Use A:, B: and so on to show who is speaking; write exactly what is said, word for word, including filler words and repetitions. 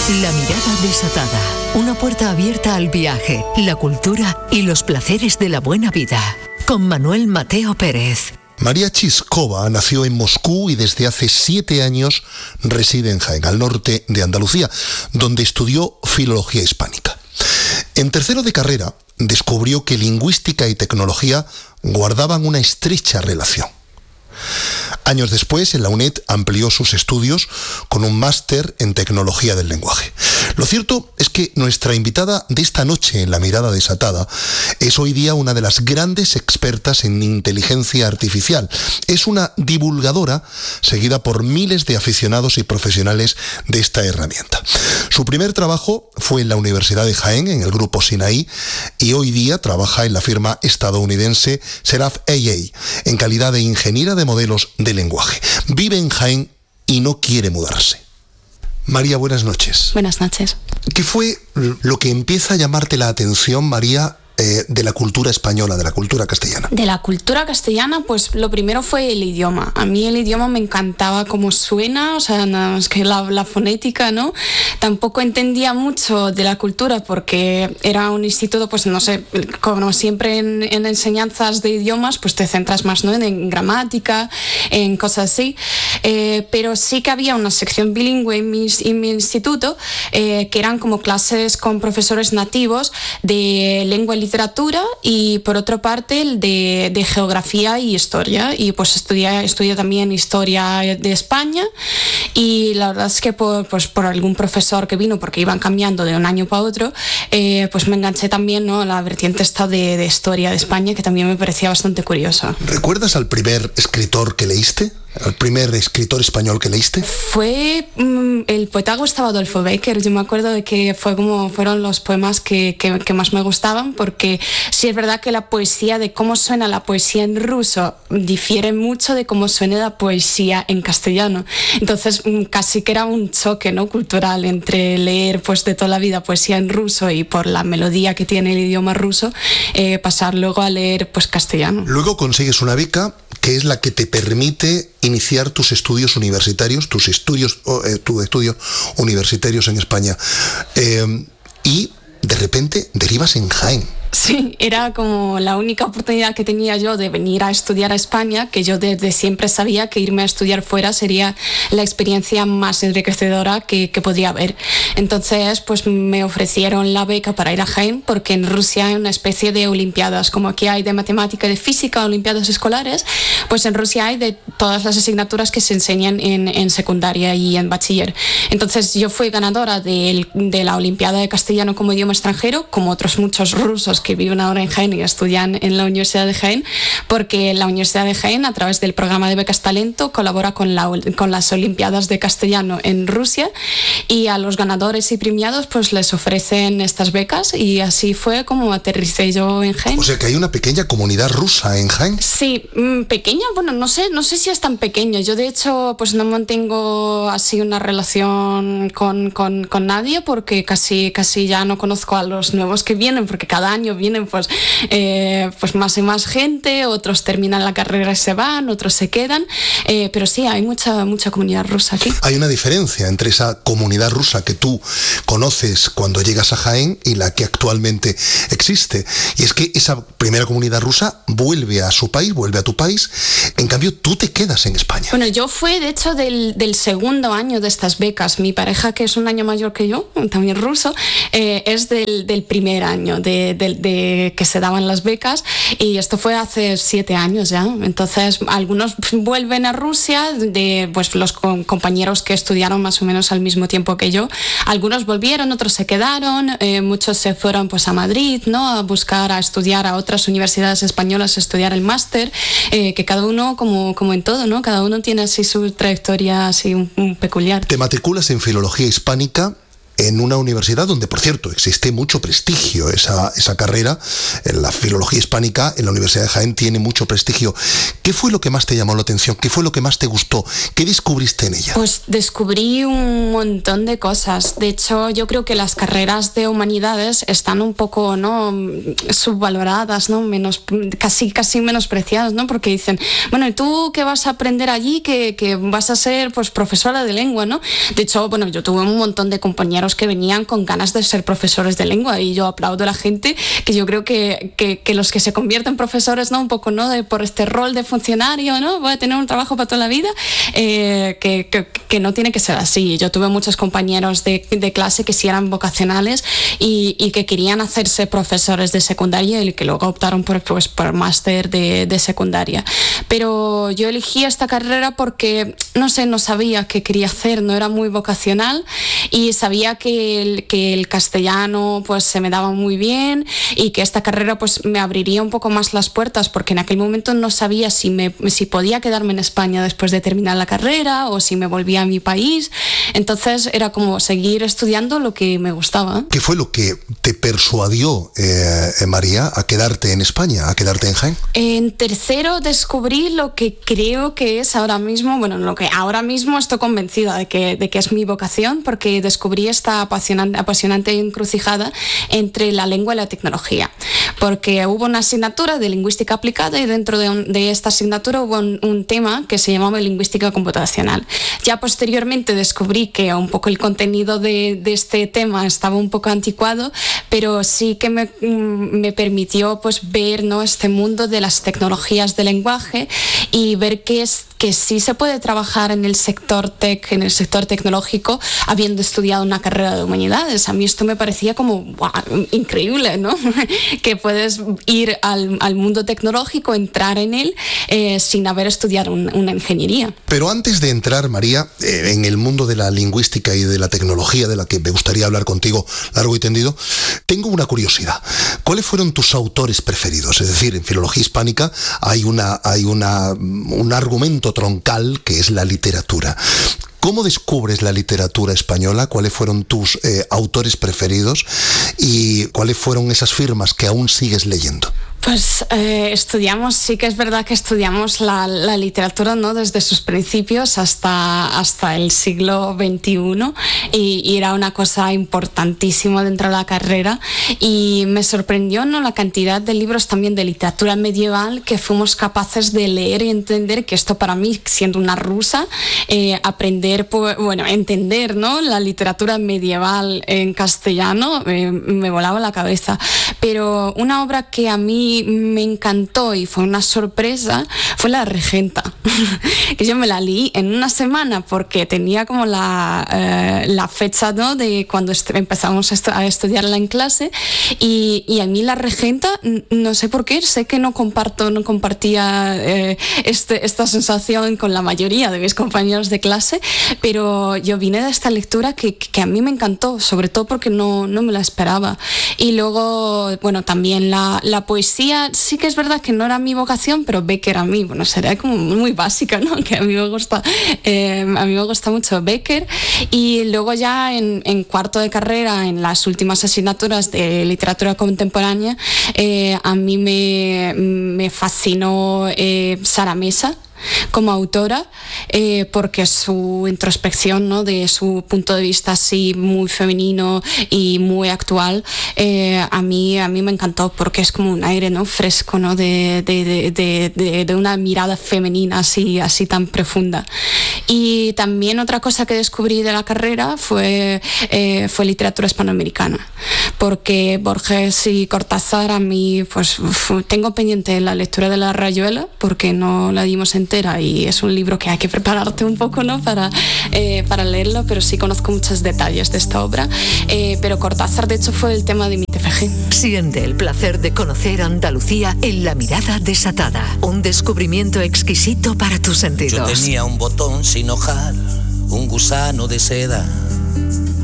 A: La mirada desatada. Una puerta abierta al viaje, la cultura y los placeres de la buena vida. Con Manuel Mateo Pérez.
B: María Chiskova nació en Moscú y desde hace siete años reside en Jaén, al norte de Andalucía, donde estudió filología hispánica. En tercero de carrera descubrió que lingüística y tecnología guardaban una estrecha relación. Años después, en la UNED amplió sus estudios con un máster en tecnología del lenguaje. Lo cierto es que nuestra invitada de esta noche en La Mirada Desatada es hoy día una de las grandes expertas en inteligencia artificial. Es una divulgadora seguida por miles de aficionados y profesionales de esta herramienta. Su primer trabajo fue en la Universidad de Jaén, en el grupo Sinaí, y hoy día trabaja en la firma estadounidense Seraph A I, en calidad de ingeniera de modelos de lenguaje. Vive en Jaén y no quiere mudarse. María, buenas noches.
C: Buenas noches.
B: ¿Qué fue lo que empieza a llamarte la atención, María, eh, de la cultura española, de la cultura castellana?
C: De la cultura castellana, pues lo primero fue el idioma. A mí el idioma me encantaba cómo suena, o sea, nada más que la, la fonética, ¿no? Tampoco entendía mucho de la cultura porque era un instituto, pues no sé, como siempre en, en enseñanzas de idiomas, pues te centras más, ¿no? en, en gramática, en cosas así. Eh, pero sí que había una sección bilingüe en mi, en mi instituto eh, que eran como clases con profesores nativos de lengua y literatura y por otra parte de, de geografía y historia, y pues estudié, estudié también historia de España, y la verdad es que por, pues, por algún profesor que vino, porque iban cambiando de un año para otro, eh, pues me enganché también, ¿no? a la vertiente esta de, de historia de España, que también me parecía bastante curiosa.
B: ¿Recuerdas al primer escritor que leíste? ¿El primer escritor español que leíste?
C: Fue mm, el poeta Gustavo Adolfo Bécquer. Yo me acuerdo de que fue como fueron los poemas que, que, que más me gustaban, porque sí es verdad que la poesía, de cómo suena la poesía en ruso, difiere mucho de cómo suena la poesía en castellano. Entonces mm, casi que era un choque, ¿no? cultural entre leer pues de toda la vida poesía en ruso y por la melodía que tiene el idioma ruso, eh, pasar luego a leer pues castellano.
B: Luego consigues una beca que es la que te permite iniciar tus estudios universitarios, tus estudios, eh, tus estudios universitarios en España. Eh, y de repente derivas en Jaén.
C: Sí, era como la única oportunidad que tenía yo de venir a estudiar a España, que yo desde siempre sabía que irme a estudiar fuera sería la experiencia más enriquecedora que, que podía haber. Entonces, pues me ofrecieron la beca para ir a Jaén, porque en Rusia hay una especie de olimpiadas, como aquí hay de matemática y de física, olimpiadas escolares, pues en Rusia hay de todas las asignaturas que se enseñan en, en secundaria y en bachiller. Entonces yo fui ganadora de, de la Olimpiada de Castellano como idioma extranjero, como otros muchos rusos que viven ahora en Jaén y estudian en la Universidad de Jaén, porque la Universidad de Jaén, a través del programa de becas Talento, colabora con, la, con las Olimpiadas de Castellano en Rusia, y a los ganadores y premiados pues les ofrecen estas becas, y así fue como aterricé yo en Jaén.
B: O sea que hay una pequeña comunidad rusa en Jaén.
C: Sí, pequeña, bueno, no sé, no sé si es tan pequeña. Yo de hecho pues no mantengo así una relación con, con, con nadie, porque casi, casi ya no conozco a los nuevos que vienen, porque cada año vienen pues, eh, pues más y más gente, otros terminan la carrera y se van, otros se quedan, eh, pero sí, hay mucha, mucha comunidad rusa aquí.
B: Hay una diferencia entre esa comunidad rusa que tú conoces cuando llegas a Jaén y la que actualmente existe, y es que esa primera comunidad rusa vuelve a su país, vuelve a tu país, en cambio tú te quedas en España.
C: Bueno, yo fui de hecho del, del segundo año de estas becas. Mi pareja, que es un año mayor que yo, también ruso, eh, es del, del primer año de, de, de que se daban las becas, y esto fue hace siete años ya. Entonces algunos vuelven a Rusia, de pues los con, compañeros que estudiaron más o menos al mismo tiempo que yo. Algunos volvieron, otros se quedaron, eh, muchos se fueron pues a Madrid, ¿no? A buscar, a estudiar a otras universidades españolas, a estudiar el máster, eh, que cada uno, como, como en todo, ¿no? Cada uno tiene así su trayectoria así un, un peculiar.
B: Te matriculas en filología hispánica en una universidad donde, por cierto, existe mucho prestigio esa, esa carrera. En la filología hispánica en la Universidad de Jaén tiene mucho prestigio. ¿Qué fue lo que más te llamó la atención? ¿Qué fue lo que más te gustó? ¿Qué descubriste en ella?
C: Pues descubrí un montón de cosas. De hecho, yo creo que las carreras de humanidades están un poco, ¿no?, subvaloradas, ¿no? Menos, casi, casi menospreciadas, ¿no? Porque dicen, bueno, ¿y tú qué vas a aprender allí? Que, que vas a ser pues profesora de lengua, ¿no? De hecho, bueno, yo tuve un montón de compañeros compañeros que venían con ganas de ser profesores de lengua, y yo aplaudo a la gente que yo creo que, que, que los que se convierten en profesores, ¿no? Un poco, ¿no? De, por este rol de funcionario, ¿no? Voy a tener un trabajo para toda la vida, eh, que, que, que no tiene que ser así. Yo tuve muchos compañeros de, de clase que sí eran vocacionales y, y que querían hacerse profesores de secundaria y que luego optaron por, pues, por máster de, de secundaria. Pero yo elegí esta carrera porque, no sé, no sabía qué quería hacer, no era muy vocacional y sabía que el, que el castellano pues se me daba muy bien y que esta carrera pues me abriría un poco más las puertas, porque en aquel momento no sabía si, me, si podía quedarme en España después de terminar la carrera o si me volvía a mi país. Entonces era como seguir estudiando lo que me gustaba.
B: ¿Qué fue lo que te persuadió, eh, María, a quedarte en España, a quedarte en Jaén?
C: En tercero descubrí lo que creo que es ahora mismo, bueno, lo que ahora mismo estoy convencida de que, de que es mi vocación, porque descubrí esta apasionante, apasionante encrucijada entre la lengua y la tecnología. Porque hubo una asignatura de lingüística aplicada y dentro de, un, de esta asignatura hubo un, un tema que se llamaba lingüística computacional. Ya posteriormente descubrí que un poco el contenido de, de este tema estaba un poco anticuado, pero sí que me, me permitió pues ver, ¿no? Este mundo de las tecnologías del lenguaje y ver que es que sí se puede trabajar en el sector tech, en el sector tecnológico, habiendo estudiado una carrera de humanidades. A mí esto me parecía como wow, increíble, ¿no? Que puedes ir al, al mundo tecnológico, entrar en él eh, sin haber estudiado un, una ingeniería.
B: Pero antes de entrar, María, eh, en el mundo de la lingüística y de la tecnología, de la que me gustaría hablar contigo largo y tendido, tengo una curiosidad. ¿Cuáles fueron tus autores preferidos? Es decir, en filología hispánica hay, una, hay una, un argumento troncal que es la literatura. ¿Cómo descubres la literatura española? ¿Cuáles fueron tus eh, autores preferidos? ¿Y cuáles fueron esas firmas que aún sigues leyendo?
C: Pues eh, estudiamos, sí que es verdad que estudiamos la, la literatura, ¿no? Desde sus principios hasta, hasta el siglo veintiuno y, y era una cosa importantísima dentro de la carrera y me sorprendió, ¿no? La cantidad de libros también de literatura medieval que fuimos capaces de leer y entender, que esto para mí, siendo una rusa, eh, aprender, bueno, entender, ¿no? La literatura medieval en castellano eh, me volaba la cabeza. Pero una obra que a mí me encantó y fue una sorpresa fue La Regenta, que yo me la leí en una semana porque tenía como la, eh, la fecha, ¿no? De cuando est- empezamos a, estu- a estudiarla en clase y, y a mí La Regenta, no sé por qué, sé que no comparto, no compartía eh, este, esta sensación con la mayoría de mis compañeros de clase, pero yo vine de esta lectura que, que a mí me encantó, sobre todo porque no, no me la esperaba. Y luego, bueno, también la, la poesía, sí que es verdad que no era mi vocación, pero Becker a mí, bueno, sería como muy básica, ¿no? Que a mí me gusta, eh, a mí me gusta mucho Becker. Y luego ya en, en cuarto de carrera, en las últimas asignaturas de literatura contemporánea, eh, a mí me, me fascinó eh, Sara Mesa como autora, eh, porque su introspección, ¿no? De su punto de vista así muy femenino y muy actual, eh, a mí a mí me encantó porque es como un aire, ¿no? Fresco, ¿no? De, de, de, de, de, de una mirada femenina así, así tan profunda. Y también otra cosa que descubrí de la carrera fue, eh, fue literatura hispanoamericana, porque Borges y Cortázar a mí, pues tengo pendiente la lectura de La Rayuela porque no la dimos en y es un libro que hay que prepararte un poco, ¿no? para, eh, para leerlo, pero sí conozco muchos detalles de esta obra, eh, pero Cortázar de hecho fue el tema de mi T F G.
A: Siente el placer de conocer Andalucía en La Mirada Desatada, un descubrimiento exquisito para tus sentidos.
D: Yo tenía un botón sin hojar, un gusano de seda